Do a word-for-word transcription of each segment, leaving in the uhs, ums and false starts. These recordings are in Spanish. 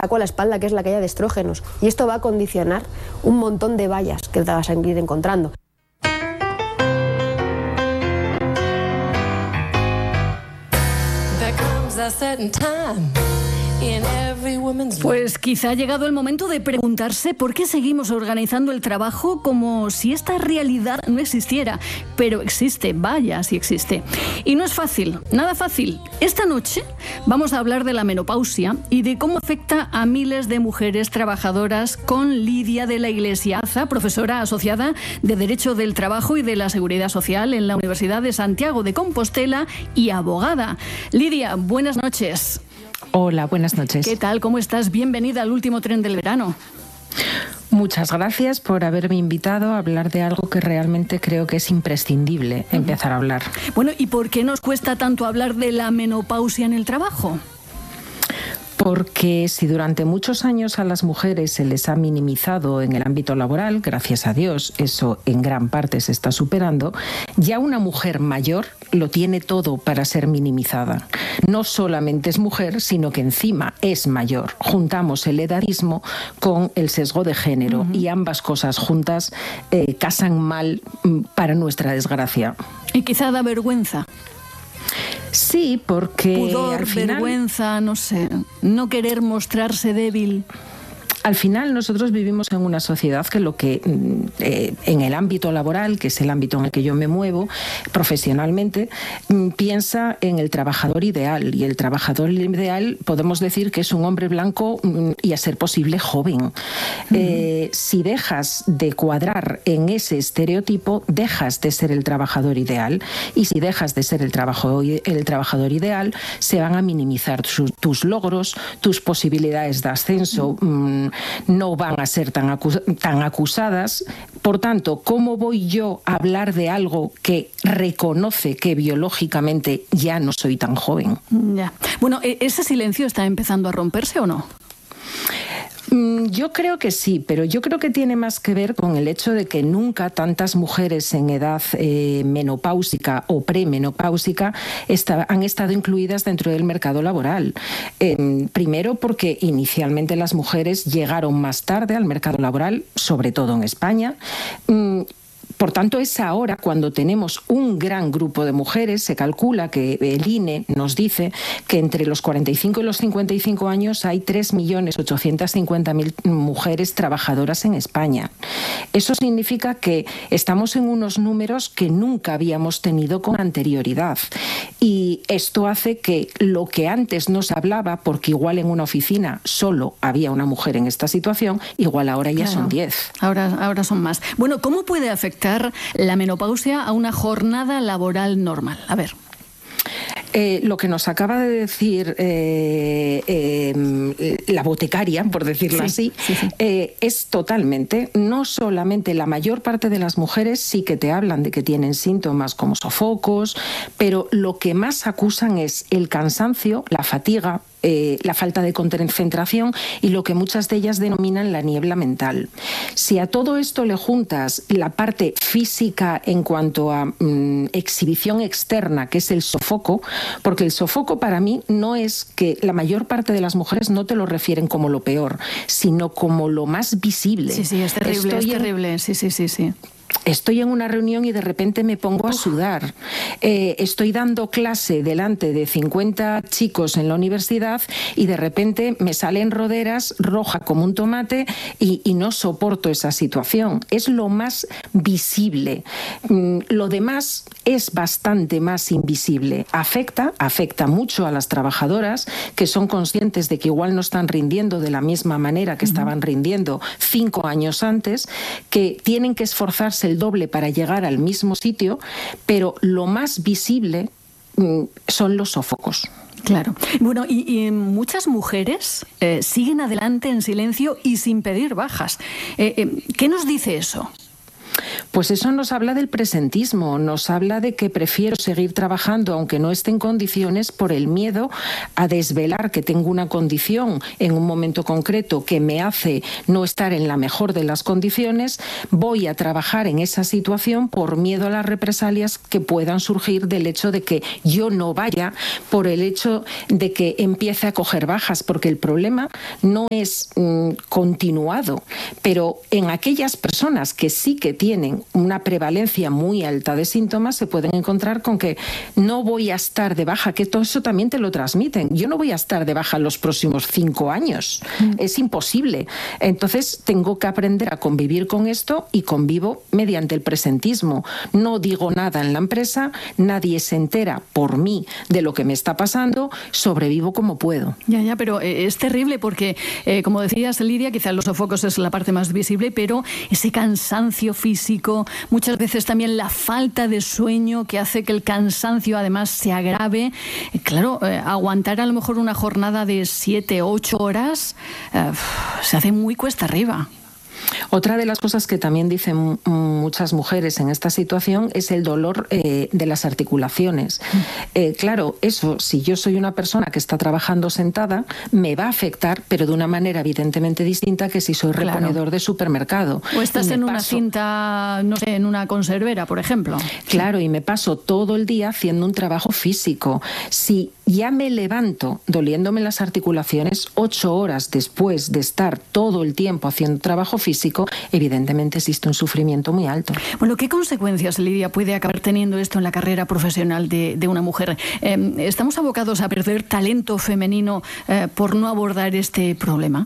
saco a la espalda, que es la caída de estrógenos. Y esto va a condicionar un montón de vallas que te vas a ir encontrando. Pues quizá ha llegado el momento de preguntarse por qué seguimos organizando el trabajo como si esta realidad no existiera. Pero existe, vaya si existe. Y no es fácil, nada fácil. Esta noche vamos a hablar de la menopausia y de cómo afecta a miles de mujeres trabajadoras con Lidia de la Iglesia Aza, profesora asociada de Derecho del Trabajo y de la Seguridad Social en la Universidad de Santiago de Compostela y abogada. Lidia, buenas noches. Hola, buenas noches. ¿Qué tal? ¿Cómo estás? Bienvenida al último tren del verano. Muchas gracias por haberme invitado a hablar de algo que realmente creo que es imprescindible uh-huh. empezar a hablar. Bueno, ¿y por qué nos cuesta tanto hablar de la menopausia en el trabajo? Porque si durante muchos años a las mujeres se les ha minimizado en el ámbito laboral, gracias a Dios, eso en gran parte se está superando, ya una mujer mayor lo tiene todo para ser minimizada. No solamente es mujer, sino que encima es mayor. Juntamos el edadismo con el sesgo de género uh-huh. y ambas cosas juntas eh, casan mal para nuestra desgracia. Y quizá da vergüenza. Sí, porque pudor, al final, vergüenza, no sé, no querer mostrarse débil. Al final nosotros vivimos en una sociedad que lo que eh, en el ámbito laboral, que es el ámbito en el que yo me muevo profesionalmente, piensa en el trabajador ideal. Y el trabajador ideal podemos decir que es un hombre blanco y a ser posible joven. Uh-huh. Eh, si dejas de cuadrar en ese estereotipo, dejas de ser el trabajador ideal. Y si dejas de ser el, trabajo, el trabajador ideal, se van a minimizar su, tus logros, tus posibilidades de ascenso. Uh-huh. No van a ser tan, acus- tan acusadas. Por tanto, ¿cómo voy yo a hablar de algo que reconoce que biológicamente ya no soy tan joven? Ya. Bueno, ¿ese silencio está empezando a romperse o no? Yo creo que sí, pero yo creo que tiene más que ver con el hecho de que nunca tantas mujeres en edad eh, menopáusica o premenopáusica esta, han estado incluidas dentro del mercado laboral. Eh, primero porque inicialmente las mujeres llegaron más tarde al mercado laboral, sobre todo en España. Mm, Por tanto, es ahora cuando tenemos un gran grupo de mujeres. Se calcula que el I N E nos dice que entre los cuarenta y cinco y los cincuenta y cinco años hay tres millones ochocientas cincuenta mil mujeres trabajadoras en España. Eso significa que estamos en unos números que nunca habíamos tenido con anterioridad. Y esto hace que lo que antes no se hablaba, porque igual en una oficina solo había una mujer en esta situación, igual ahora ya claro. son diez. Ahora, ahora son más. Bueno, ¿cómo puede afectar la menopausia a una jornada laboral normal? A ver. Eh, lo que nos acaba de decir eh, eh, la boticaria, por decirlo sí, así, sí, sí. Eh, es totalmente, no solamente la mayor parte de las mujeres sí que te hablan de que tienen síntomas como sofocos, pero lo que más acusan es el cansancio, la fatiga, Eh, la falta de concentración y lo que muchas de ellas denominan la niebla mental. Si a todo esto le juntas la parte física en cuanto a mm, exhibición externa, que es el sofoco, porque el sofoco para mí no es que la mayor parte de las mujeres no te lo refieren como lo peor, sino como lo más visible. Sí, sí, es terrible, Estoy es terrible, en... sí, sí, sí, sí. Estoy en una reunión y de repente me pongo a sudar. Eh, estoy dando clase delante de cincuenta chicos en la universidad y de repente me salen roderas, roja como un tomate y, y no soporto esa situación. Es lo más visible. Mm, lo demás es bastante más invisible. Afecta, afecta mucho a las trabajadoras que son conscientes de que igual no están rindiendo de la misma manera que uh-huh. estaban rindiendo cinco años antes, que tienen que esforzarse el doble para llegar al mismo sitio, pero lo más visible mm, son los sofocos. Claro. Bueno, y, y muchas mujeres eh, siguen adelante en silencio y sin pedir bajas. Eh, eh, ¿Qué nos dice eso? Pues eso nos habla del presentismo, nos habla de que prefiero seguir trabajando aunque no esté en condiciones por el miedo a desvelar que tengo una condición en un momento concreto que me hace no estar en la mejor de las condiciones. Voy a trabajar en esa situación por miedo a las represalias que puedan surgir del hecho de que yo no vaya, por el hecho de que empiece a coger bajas, porque el problema no es mm, continuado, pero en aquellas personas que sí que tienen una prevalencia muy alta de síntomas se pueden encontrar con que no voy a estar de baja, que todo eso también te lo transmiten. Yo no voy a estar de baja los próximos cinco años, mm. es imposible. Entonces tengo que aprender a convivir con esto y convivo mediante el presentismo. No digo nada en la empresa, nadie se entera por mí de lo que me está pasando, sobrevivo como puedo. Ya, ya, pero es terrible porque, eh, como decías, Lidia, quizás los sofocos es la parte más visible, pero ese cansancio físico, muchas veces también la falta de sueño que hace que el cansancio además se agrave. Eh, claro, eh, aguantar a lo mejor una jornada de siete, ocho horas eh, se hace muy cuesta arriba. Otra de las cosas que también dicen muchas mujeres en esta situación es el dolor eh, de las articulaciones. Eh, claro, eso, si yo soy una persona que está trabajando sentada, me va a afectar, pero de una manera evidentemente distinta que si soy reponedor claro. de supermercado. O estás en una paso, cinta, no sé, en una conservera, por ejemplo. Claro, y me paso todo el día haciendo un trabajo físico. Si ya me levanto doliéndome las articulaciones, ocho horas después de estar todo el tiempo haciendo trabajo físico, evidentemente existe un sufrimiento muy alto. Bueno, ¿qué consecuencias, Lidia, puede acabar teniendo esto en la carrera profesional de, de una mujer? Eh, ¿Estamos abocados a perder talento femenino eh, por no abordar este problema?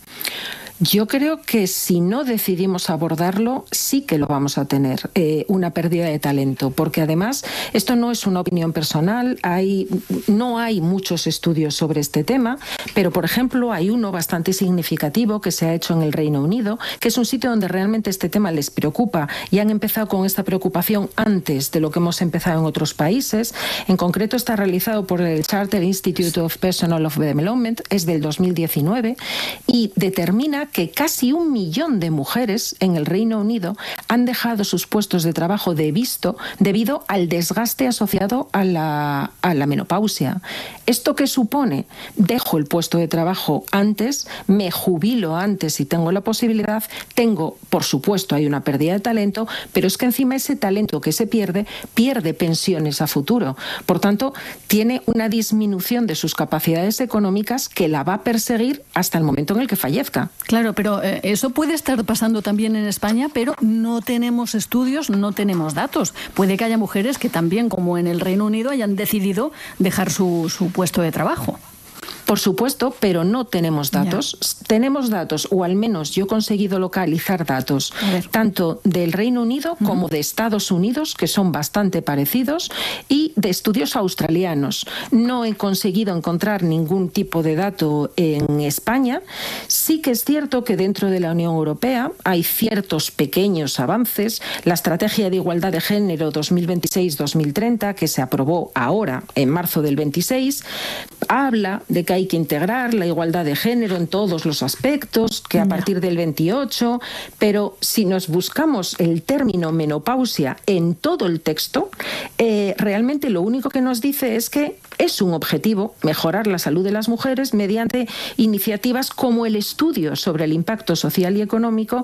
Yo creo que si no decidimos abordarlo, sí que lo vamos a tener, eh, una pérdida de talento, porque además esto no es una opinión personal, hay, no hay muchos estudios sobre este tema, pero por ejemplo hay uno bastante significativo que se ha hecho en el Reino Unido, que es un sitio donde realmente este tema les preocupa y han empezado con esta preocupación antes de lo que hemos empezado en otros países. En concreto está realizado por el Chartered Institute of Personal of Development, es del dos mil diecinueve y determina que casi un millón de mujeres en el Reino Unido han dejado sus puestos de trabajo de visto debido al desgaste asociado a la, a la menopausia. ¿Esto qué supone? Dejo el puesto de trabajo antes, me jubilo antes si tengo la posibilidad, tengo, por supuesto, hay una pérdida de talento, pero es que encima ese talento que se pierde, pierde pensiones a futuro. Por tanto, tiene una disminución de sus capacidades económicas que la va a perseguir hasta el momento en el que fallezca. Claro, pero eh, eso puede estar pasando también en España, pero no tenemos estudios, no tenemos datos. Puede que haya mujeres que también, como en el Reino Unido, hayan decidido dejar su, su puesto de trabajo. Por supuesto, pero no tenemos datos. Ya. Tenemos datos, o al menos yo he conseguido localizar datos, tanto del Reino Unido uh-huh. como de Estados Unidos, que son bastante parecidos, y de estudios australianos. No he conseguido encontrar ningún tipo de dato en España. Sí que es cierto que dentro de la Unión Europea hay ciertos pequeños avances. La Estrategia de Igualdad de Género dos mil veintiséis dos mil treinta, que se aprobó ahora, en marzo del veintiséis, habla de que hay que integrar la igualdad de género en todos los aspectos, que a no. partir del veintiocho, pero si nos buscamos el término menopausia en todo el texto, eh, realmente lo único que nos dice es que es un objetivo mejorar la salud de las mujeres mediante iniciativas como el estudio sobre el impacto social y económico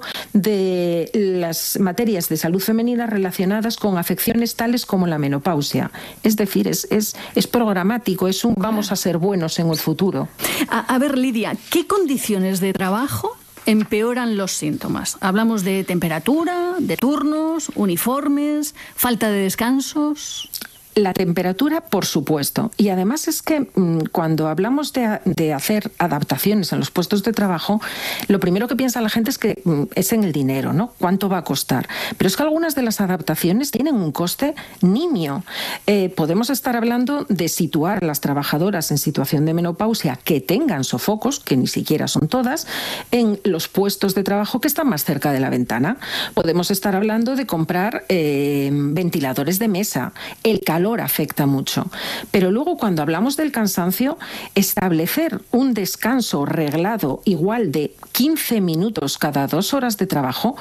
de las materias de salud femenina relacionadas con afecciones tales como la menopausia. Es decir, es, es, es programático, es un vamos a ser buenos en el futuro. A, a ver, Lidia, ¿qué condiciones de trabajo empeoran los síntomas? Hablamos de temperatura, de turnos, uniformes, falta de descansos. La temperatura, por supuesto. Y además es que mmm, cuando hablamos de, de hacer adaptaciones en los puestos de trabajo, lo primero que piensa la gente es que mmm, es en el dinero, ¿no? ¿Cuánto va a costar? Pero es que algunas de las adaptaciones tienen un coste nimio. Eh, podemos estar hablando de situar a las trabajadoras en situación de menopausia que tengan sofocos, que ni siquiera son todas, en los puestos de trabajo que están más cerca de la ventana. Podemos estar hablando de comprar eh, ventiladores de mesa, el calor afecta mucho. Pero luego, cuando hablamos del cansancio, establecer un descanso reglado igual de quince minutos cada dos horas de trabajo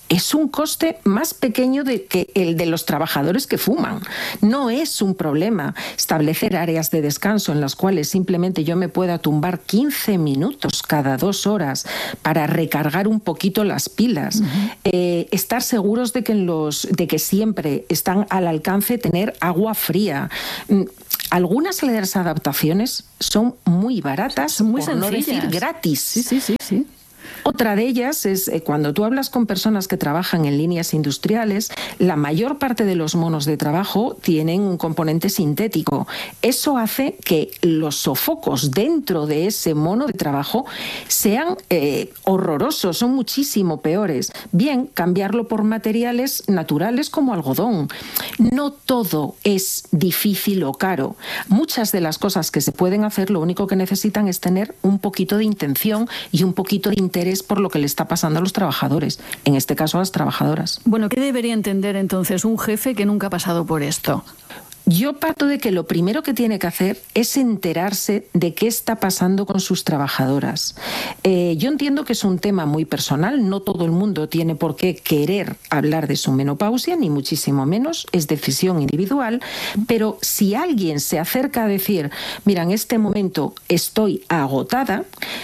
es un coste más pequeño de que el de los trabajadores que fuman. No es un problema establecer áreas de descanso en las cuales simplemente yo me pueda tumbar quince minutos cada dos horas para recargar un poquito las pilas. Uh-huh. eh, estar seguros de que, en los, de que siempre están al alcance tener agua fría. Algunas de las adaptaciones son muy baratas, son muy por sencillas. No decir gratis. Sí, sí, sí, sí. Otra de ellas es eh, cuando tú hablas con personas que trabajan en líneas industriales, la mayor parte de los monos de trabajo tienen un componente sintético. Eso hace que los sofocos dentro de ese mono de trabajo sean eh, horrorosos, son muchísimo peores. Bien, cambiarlo por materiales naturales como algodón. No todo es difícil o caro. Muchas de las cosas que se pueden hacer, lo único que necesitan es tener un poquito de intención y un poquito de interés por lo que le está pasando a los trabajadores, en este caso a las trabajadoras. Bueno, ¿qué debería entender entonces un jefe que nunca ha pasado por esto? Yo parto de que lo primero que tiene que hacer es enterarse de qué está pasando con sus trabajadoras. Eh, yo entiendo que es un tema muy personal, no todo el mundo tiene por qué querer hablar de su menopausia, ni muchísimo menos, es decisión individual, pero si alguien se acerca a decir, mira, en este momento estoy agotada,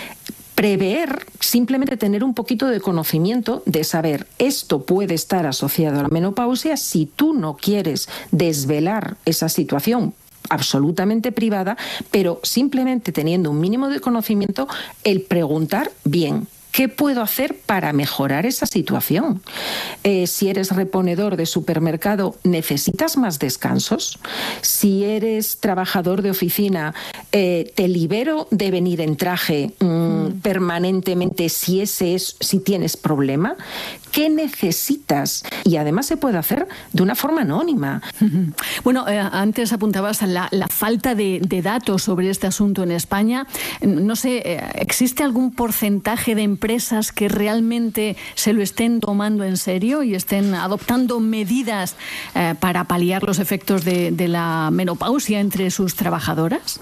prever, simplemente tener un poquito de conocimiento de saber esto puede estar asociado a la menopausia. Si tú no quieres desvelar esa situación absolutamente privada, pero simplemente teniendo un mínimo de conocimiento, el preguntar bien. ¿Qué puedo hacer para mejorar esa situación? Eh, si eres reponedor de supermercado, ¿necesitas más descansos? Si eres trabajador de oficina, eh, ¿te libero de venir en traje mmm, mm. permanentemente si ese es, si tienes problema? ¿Qué necesitas? Y además se puede hacer de una forma anónima. Bueno, eh, antes apuntabas a la, la falta de, de datos sobre este asunto en España. No sé, eh, ¿existe algún porcentaje de empresas que realmente se lo estén tomando en serio y estén adoptando medidas eh, para paliar los efectos de, de la menopausia entre sus trabajadoras?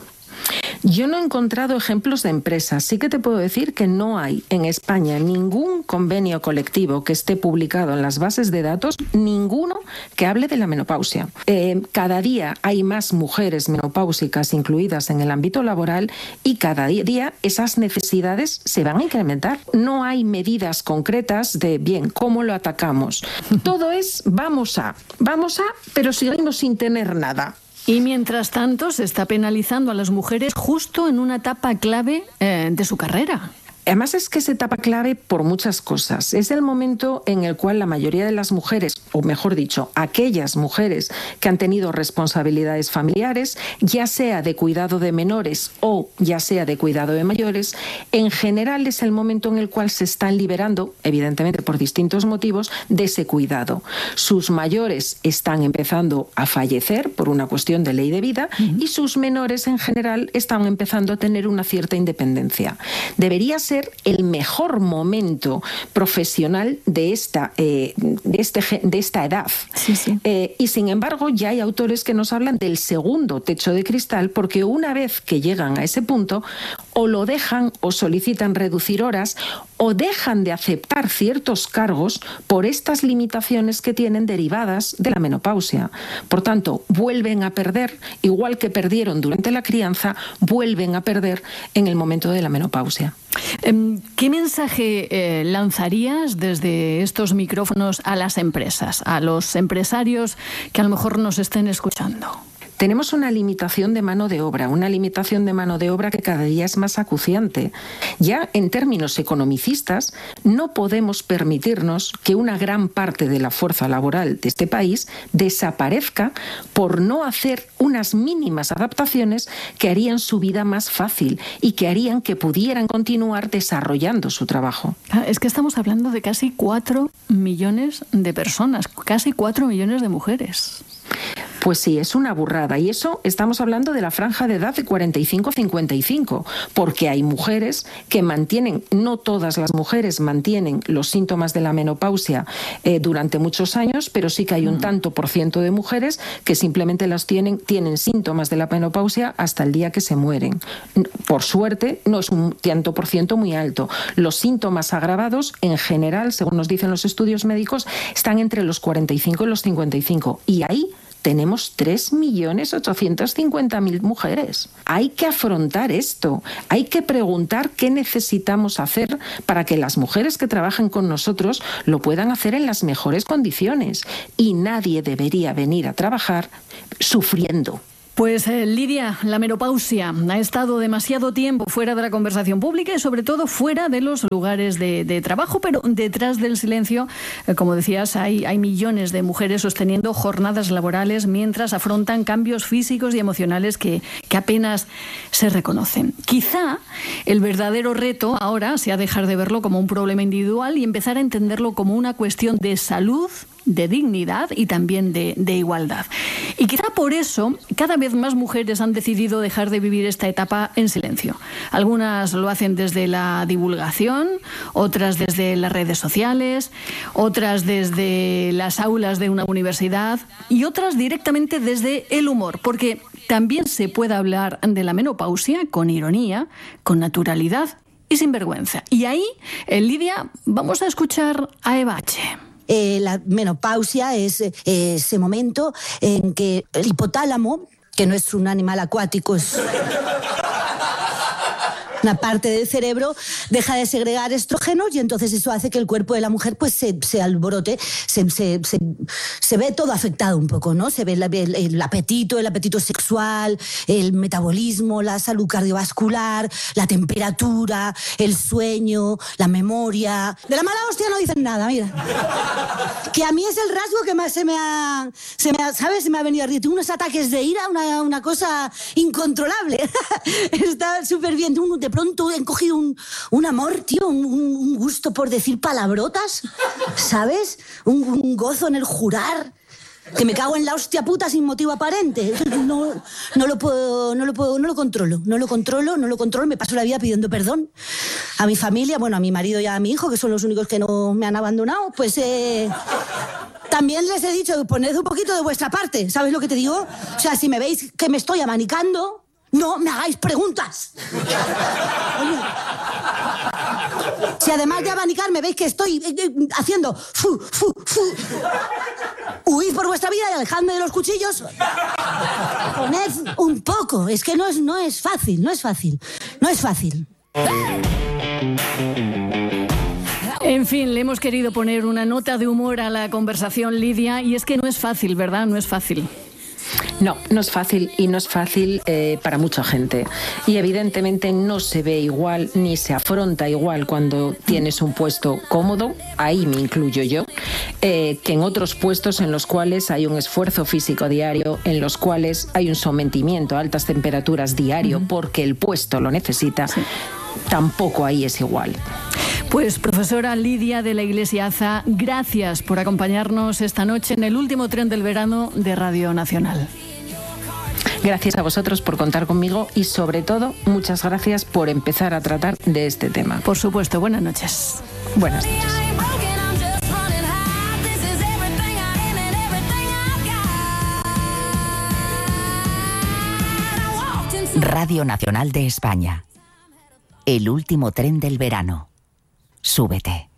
Yo no he encontrado ejemplos de empresas. Sí que te puedo decir que no hay en España ningún convenio colectivo que esté publicado en las bases de datos, ninguno que hable de la menopausia. Eh, cada día hay más mujeres menopáusicas incluidas en el ámbito laboral y cada día esas necesidades se van a incrementar. No hay medidas concretas de, bien, ¿cómo lo atacamos? Todo es vamos a, vamos a, pero seguimos sin tener nada. Y mientras tanto se está penalizando a las mujeres justo en una etapa clave eh, de su carrera. Además es que es etapa clave por muchas cosas. Es el momento en el cual la mayoría de las mujeres, o mejor dicho, aquellas mujeres que han tenido responsabilidades familiares, ya sea de cuidado de menores o ya sea de cuidado de mayores, en general es el momento en el cual se están liberando, evidentemente por distintos motivos, de ese cuidado. Sus mayores están empezando a fallecer por una cuestión de ley de vida uh-huh. y sus menores en general están empezando a tener una cierta independencia. Debería ser el mejor momento profesional de esta, eh, de este, de esta edad. Sí, sí. Eh, y sin embargo ya hay autores que nos hablan del segundo techo de cristal, porque una vez que llegan a ese punto o lo dejan o solicitan reducir horas o dejan de aceptar ciertos cargos por estas limitaciones que tienen derivadas de la menopausia. Por tanto, vuelven a perder, igual que perdieron durante la crianza, vuelven a perder en el momento de la menopausia. ¿Qué mensaje eh, lanzarías desde estos micrófonos a las empresas, a los empresarios que a lo mejor nos estén escuchando? Tenemos una limitación de mano de obra, una limitación de mano de obra que cada día es más acuciante. Ya en términos economicistas, no podemos permitirnos que una gran parte de la fuerza laboral de este país desaparezca por no hacer unas mínimas adaptaciones que harían su vida más fácil y que harían que pudieran continuar desarrollando su trabajo. Es que estamos hablando de casi cuatro millones de personas, casi cuatro millones de mujeres. Pues sí, es una burrada. Y eso estamos hablando de la franja de edad de cuarenta y cinco a cincuenta y cinco, porque hay mujeres que mantienen, no todas las mujeres mantienen los síntomas de la menopausia eh, durante muchos años, pero sí que hay un tanto por ciento de mujeres que simplemente las tienen, tienen síntomas de la menopausia hasta el día que se mueren. Por suerte, no es un tanto por ciento muy alto. Los síntomas agravados, en general, según nos dicen los estudios médicos, están entre los cuarenta y cinco y los cincuenta y cinco. Y ahí tenemos tres millones ochocientas cincuenta mil mujeres. Hay que afrontar esto. Hay que preguntar qué necesitamos hacer para que las mujeres que trabajan con nosotros lo puedan hacer en las mejores condiciones. Y nadie debería venir a trabajar sufriendo. Pues eh, Lidia, la menopausia ha estado demasiado tiempo fuera de la conversación pública y sobre todo fuera de los lugares de, de trabajo, pero detrás del silencio, eh, como decías, hay, hay millones de mujeres sosteniendo jornadas laborales mientras afrontan cambios físicos y emocionales que, que apenas se reconocen. Quizá el verdadero reto ahora sea dejar de verlo como un problema individual y empezar a entenderlo como una cuestión de salud, de dignidad y también de, de igualdad. Y quizá por eso cada vez más mujeres han decidido dejar de vivir esta etapa en silencio. Algunas lo hacen desde la divulgación, otras desde las redes sociales, otras desde las aulas de una universidad y otras directamente desde el humor, porque también se puede hablar de la menopausia con ironía, con naturalidad y sin vergüenza. Y ahí, en Lidia, vamos a escuchar a Eva H. Eh, la menopausia es eh, ese momento en que el hipotálamo, que no es un animal acuático, es una parte del cerebro, deja de segregar estrógenos y entonces eso hace que el cuerpo de la mujer pues se, se alborote, se, se, se, se ve todo afectado un poco, ¿no? Se ve el, el, el apetito, el apetito sexual, el metabolismo, la salud cardiovascular, la temperatura, el sueño, la memoria. De la mala hostia no dicen nada, mira. Que a mí es el rasgo que más se me ha, se me ha ¿sabes? Se me ha venido arriba. Tengo unos ataques de ira, una, una cosa incontrolable. Está súper bien. Uno de pronto he cogido un, un amor, tío, un, un gusto por decir palabrotas, ¿sabes? Un, un gozo en el jurar, que me cago en la hostia puta sin motivo aparente. No, no lo puedo, no lo puedo, no lo controlo, no lo controlo, no lo controlo, me paso la vida pidiendo perdón a mi familia, bueno, a mi marido y a mi hijo, que son los únicos que no me han abandonado, pues eh, también les he dicho, poned un poquito de vuestra parte, ¿sabes lo que te digo? O sea, si me veis que me estoy abanicando, no me hagáis preguntas. Oye, si además de abanicar me veis que estoy eh, eh, haciendo fu, fu, fu, huid por vuestra vida y alejadme de los cuchillos. Poned un poco. Es que no es, no es fácil, no es fácil. No es fácil. En fin, le hemos querido poner una nota de humor a la conversación, Lidia, y es que no es fácil, ¿verdad? No es fácil. No, no es fácil y no es fácil eh, para mucha gente. Y evidentemente no se ve igual ni se afronta igual cuando tienes un puesto cómodo, ahí me incluyo yo, eh, que en otros puestos en los cuales hay un esfuerzo físico diario, en los cuales hay un sometimiento a altas temperaturas diario uh-huh. porque el puesto lo necesita. Sí. Tampoco ahí es igual. Pues profesora Lidia de la Iglesia Aza, gracias por acompañarnos esta noche en el último tren del verano de Radio Nacional. Gracias a vosotros por contar conmigo y sobre todo muchas gracias por empezar a tratar de este tema. Por supuesto, buenas noches. Buenas noches. Radio Nacional de España. El último tren del verano. Súbete.